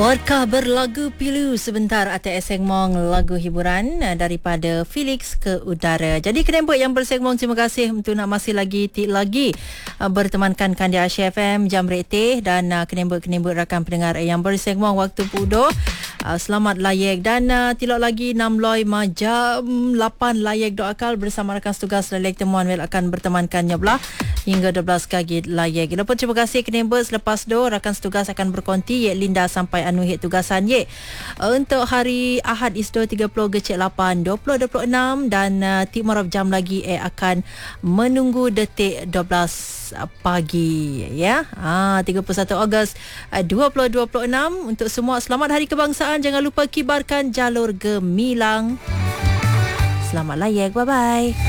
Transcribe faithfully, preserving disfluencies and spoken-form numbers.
Warkah berlagu pilu sebentar atas segmen lagu hiburan uh, daripada Felix ke Udara. Jadi kenembut yang bersegmong, terima kasih untuk nak masih lagi tik lagi uh, bertemankan Kandia Asia F M jam reteh dan uh, kenembut-kenembut rakan pendengar yang bersegmong waktu pudo. Uh, selamat layek dan uh, tilak lagi enam loy jam lapan layek doakal bersama rakan setugas layek temuan wel akan bertemankannya belah hingga dua belas kagi layek. Lepas terima kasih kenembut. Selepas do rakan setugas akan berkonti Yek Linda sampai anu hit tugasan ye untuk hari Ahad isdo tiga puluh gecek lapan dua puluh dua puluh enam dan uh, timur jam lagi eh akan menunggu detik dua belas pagi ya. Ah tiga puluh satu Ogos uh, dua ribu dua puluh enam. Untuk semua selamat Hari Kebangsaan. Jangan lupa kibarkan jalur gemilang. Selamat layek. Bye bye.